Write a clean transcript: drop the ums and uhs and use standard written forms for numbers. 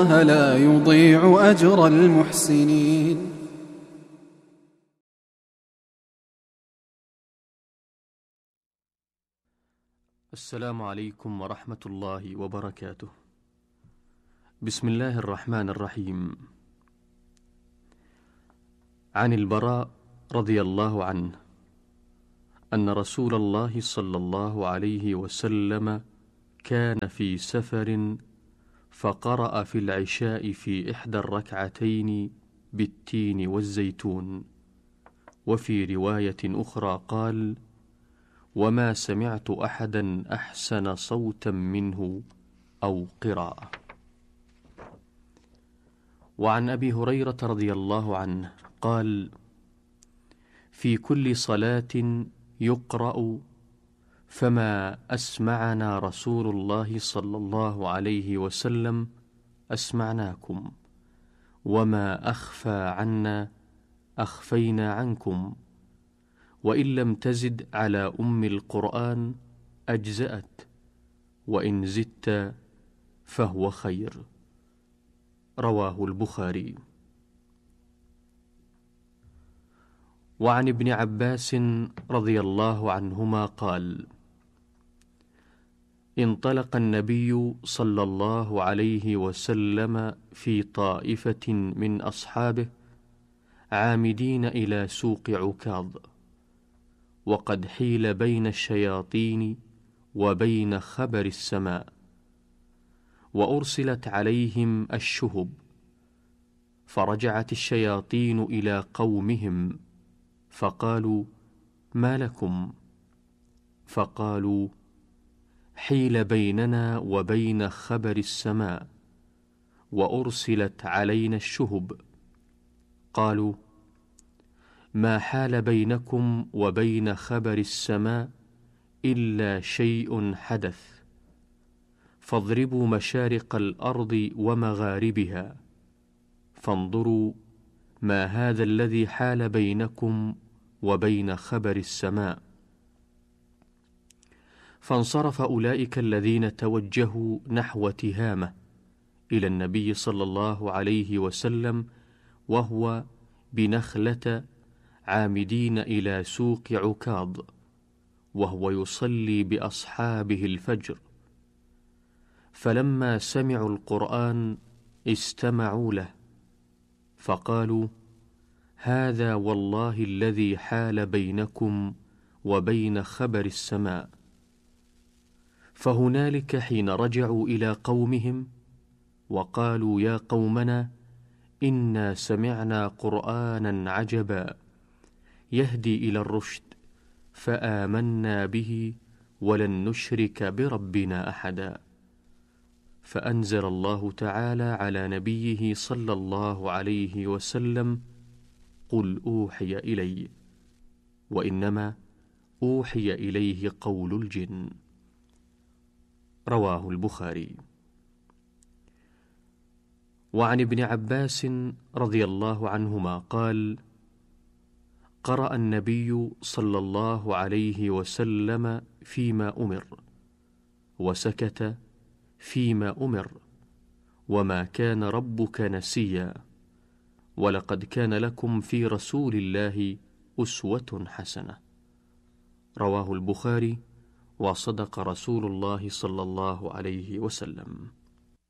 الله لا يضيع أجر المحسنين. السلام عليكم ورحمة الله وبركاته. بسم الله الرحمن الرحيم. عن البراء رضي الله عنه أن رسول الله صلى الله عليه وسلم كان في سفر فقرأ في العشاء في إحدى الركعتين بالتين والزيتون، وفي رواية أخرى قال: وما سمعت أحدا أحسن صوتا منه أو قراءة. وعن أبي هريرة رضي الله عنه قال: في كل صلاة يقرأ فما أسمعنا رسول الله صلى الله عليه وسلم أسمعناكم، وما أخفى عنا أخفينا عنكم، وإن لم تزد على أم القرآن أجزأت، وإن زدت فهو خير. رواه البخاري. وعن ابن عباس رضي الله عنهما قال: انطلق النبي صلى الله عليه وسلم في طائفة من أصحابه عامدين إلى سوق عكاظ، وقد حيل بين الشياطين وبين خبر السماء، وأرسلت عليهم الشهب، فرجعت الشياطين إلى قومهم فقالوا: ما لكم؟ فقالوا: حيل بيننا وبين خبر السماء، وأرسلت علينا الشهب. قالوا: ما حال بينكم وبين خبر السماء إلا شيء حدث، فاضربوا مشارق الأرض ومغاربها، فانظروا ما هذا الذي حال بينكم وبين خبر السماء. فانصرف أولئك الذين توجهوا نحو تهامة إلى النبي صلى الله عليه وسلم وهو بنخلة، عامدين إلى سوق عكاظ، وهو يصلي بأصحابه الفجر. فلما سمعوا القرآن استمعوا له، فقالوا: هذا والله الذي حال بينكم وبين خبر السماء. فهنالك حين رجعوا إلى قومهم وقالوا: يا قومنا، إنا سمعنا قرآنا عجبا يهدي إلى الرشد، فآمنا به ولن نشرك بربنا أحدا. فأنزل الله تعالى على نبيه صلى الله عليه وسلم: قل أوحي إلي، وإنما أوحي إليه قول الجن. رواه البخاري. وعن ابن عباس رضي الله عنهما قال: قرأ النبي صلى الله عليه وسلم فيما أمر، وسكت فيما أمر، وما كان ربك نسيا، ولقد كان لكم في رسول الله أسوة حسنة. رواه البخاري. وصدق رسول الله صلى الله عليه وسلم.